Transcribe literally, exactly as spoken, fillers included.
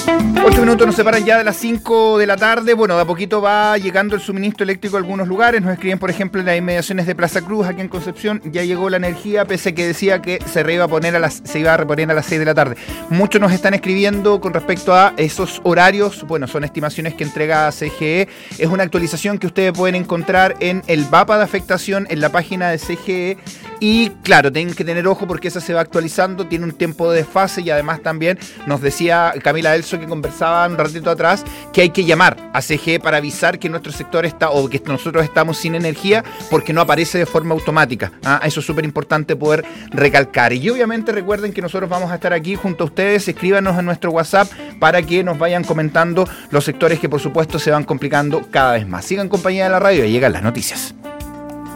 Ocho minutos nos separan ya de las cinco de la tarde. Bueno, de a poquito va llegando el suministro eléctrico a algunos lugares. Nos escriben, por ejemplo, en las inmediaciones de Plaza Cruz, aquí en Concepción, ya llegó la energía, pese a que decía que se iba a poner a las, se iba a reponer a las seis de la tarde. Muchos nos están escribiendo con respecto a esos horarios. Bueno, son estimaciones que entrega C G E. Es una actualización que ustedes pueden encontrar en el mapa de afectación en la página de C G E. Y claro, tienen que tener ojo porque esa se va actualizando, tiene un tiempo de desfase y además también nos decía Camila Elso, que conversaba un ratito atrás, que hay que llamar a C G E para avisar que nuestro sector está o que nosotros estamos sin energía porque no aparece de forma automática. ¿Ah? Eso es súper importante poder recalcar. Y obviamente recuerden que nosotros vamos a estar aquí junto a ustedes. Escríbanos en nuestro WhatsApp para que nos vayan comentando los sectores que por supuesto se van complicando cada vez más. Sigan en compañía de la radio y llegan las noticias.